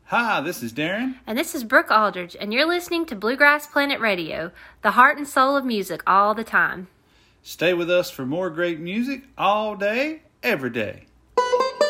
Hi, this is Darren. And this is Brooke Aldridge, and you're listening to Bluegrass Planet Radio, the heart and soul of music all the time. Stay with us for more great music all day, every day.